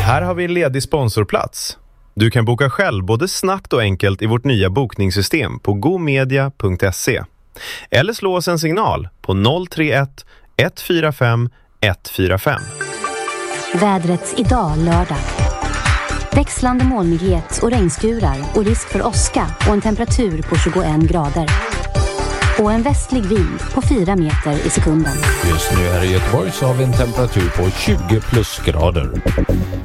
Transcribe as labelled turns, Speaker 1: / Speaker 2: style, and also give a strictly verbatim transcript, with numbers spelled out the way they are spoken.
Speaker 1: Här har vi en ledig sponsorplats. Du kan boka själv både snabbt och enkelt i vårt nya bokningssystem på gomedia punkt se. Eller slå oss en signal på noll tre ett ett fyra fem ett fyra fem.
Speaker 2: Vädret idag lördag. Växlande molnighet och regnskurar och risk för åska och en temperatur på tjugoen grader. Och en västlig vind på fyra meter i sekunden.
Speaker 3: Just nu här i Göteborg så har vi en temperatur på tjugo plusgrader.